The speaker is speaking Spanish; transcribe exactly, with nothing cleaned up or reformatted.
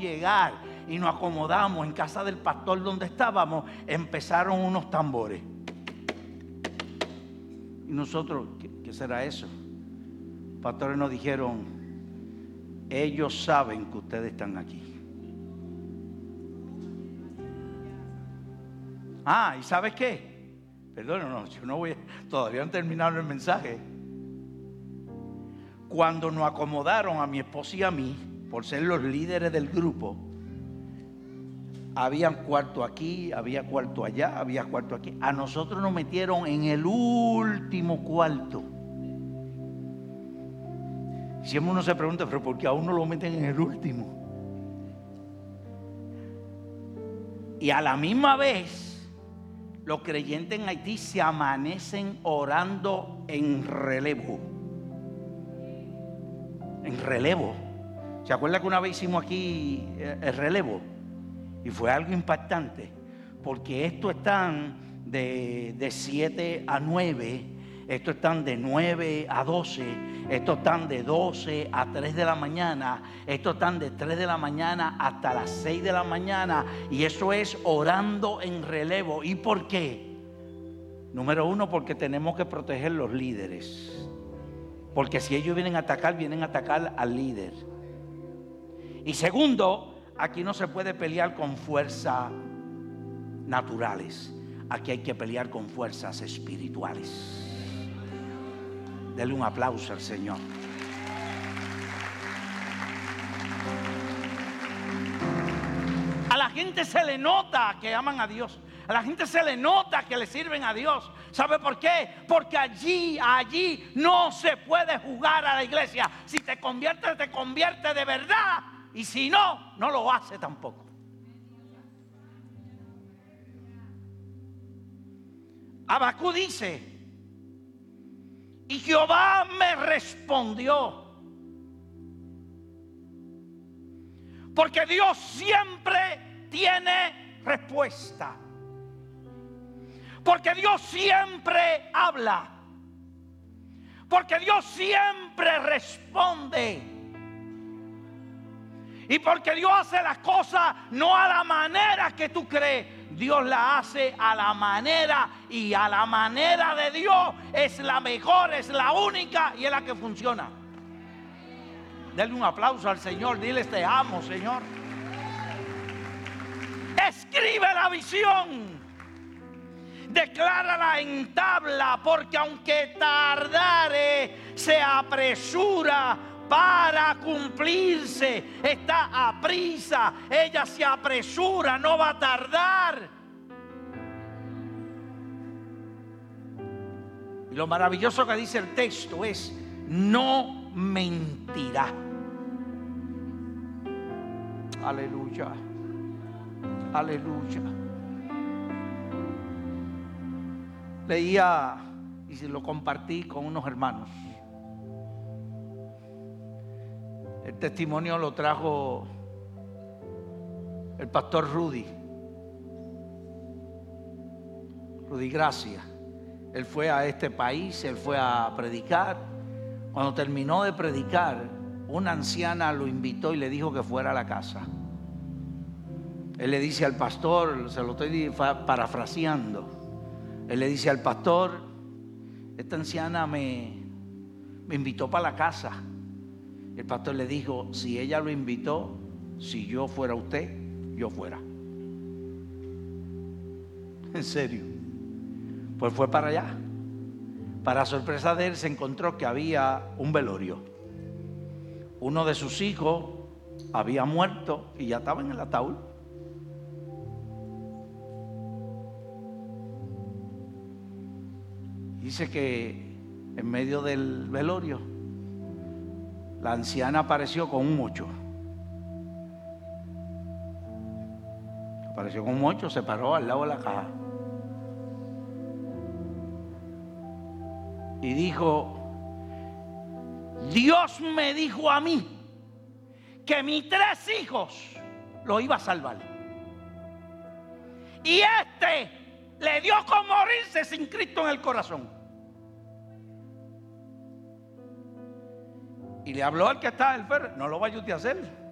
llegar y nos acomodamos en casa del pastor donde estábamos, empezaron unos tambores. Y nosotros, ¿qué, qué será eso? Pastores nos dijeron: ellos saben que ustedes están aquí. Ah, ¿y sabes qué? Perdón, no, yo no voy a, todavía no he terminado el mensaje. Cuando nos acomodaron a mi esposa y a mí, por ser los líderes del grupo, había cuarto aquí, había cuarto allá, había cuarto aquí. A nosotros nos metieron en el último cuarto. Siempre uno se pregunta, pero ¿por qué a uno lo meten en el último? Y a la misma vez, los creyentes en Haití se amanecen orando en relevo. En relevo. ¿Se acuerda que una vez hicimos aquí el relevo? Y fue algo impactante, porque estos están de, de siete a nueve, estos están de nueve a doce, estos están de doce a tres de la mañana, estos están de tres de la mañana hasta las seis de la mañana, y eso es orando en relevo. ¿Y por qué? Número uno, porque tenemos que proteger los líderes, porque si ellos vienen a atacar, vienen a atacar al líder. Y segundo, aquí no se puede pelear con fuerzas naturales, aquí hay que pelear con fuerzas espirituales. Dele un aplauso al Señor. A la gente se le nota que aman a Dios. A la gente se le nota que le sirven a Dios. ¿Sabe por qué? Porque allí, allí no se puede jugar a la iglesia. Si te conviertes, te conviertes de verdad. Y si no, no lo hace tampoco. Abacú dice: y Jehová me respondió. Porque Dios siempre tiene respuesta. Porque Dios siempre habla. Porque Dios siempre responde. Y porque Dios hace las cosas no a la manera que tú crees, Dios la hace a la manera, y a la manera de Dios es la mejor, es la única y es la que funciona. Denle un aplauso al Señor, dile: te amo, Señor. Escribe la visión, declárala en tabla, porque aunque tardare, se apresura para cumplirse. Está a prisa, ella se apresura, no va a tardar. Y lo maravilloso que dice el texto es: no mentirá. Aleluya, aleluya. Leía y lo compartí con unos hermanos. El testimonio lo trajo el pastor Rudy, Rudy Gracia. Él fue a este país, él fue a predicar. Cuando terminó de predicar, una anciana lo invitó y le dijo que fuera a la casa. Él le dice al pastor, se lo estoy parafraseando, él le dice al pastor: esta anciana me, me invitó para la casa. El pastor le dijo: si ella lo invitó, si yo fuera usted, yo fuera. En serio. Pues fue para allá. Para sorpresa de él, se encontró que había un velorio. Uno de sus hijos había muerto y ya estaba en el ataúd. Dice que en medio del velorio, la anciana apareció con un mocho. Apareció con un mocho, se paró al lado de la caja y dijo: Dios me dijo a mí que mis tres hijos los iba a salvar, y este le dio con morirse sin Cristo en el corazón. Y le habló al que estaba enfermo: no lo vaya usted a hacer.